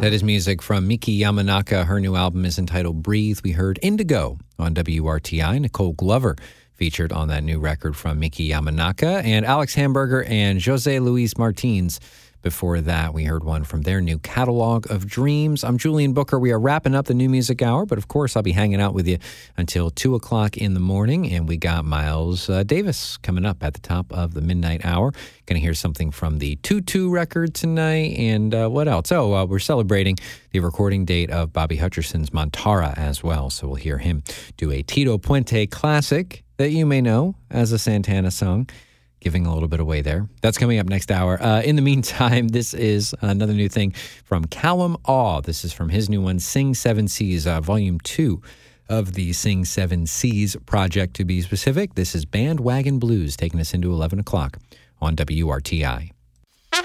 That is music from Miki Yamanaka. Her new album is entitled Breathe. We heard Indigo on WRTI. Nicole Glover featured on that new record from Miki Yamanaka. And Alex Hamburger and Jose Luis Martins. Before that, we heard one from their new catalog of dreams. I'm Julian Booker. We are wrapping up the New Music Hour, but of course, I'll be hanging out with you until 2 o'clock in the morning. And we got Miles Davis coming up at the top of the midnight hour. Going to hear something from the Tutu record tonight. And what else? We're celebrating the recording date of Bobby Hutcherson's Montara as well. So we'll hear him do a Tito Puente classic that you may know as a Santana song. Giving a little bit away there. That's coming up next hour. In the meantime, this is another new thing from Callum Awe. This is from his new one, Sing Seven Seas, Volume 2 of the Sing Seven Seas project, to be specific. This is Bandwagon Blues, taking us into 11 o'clock on WRTI.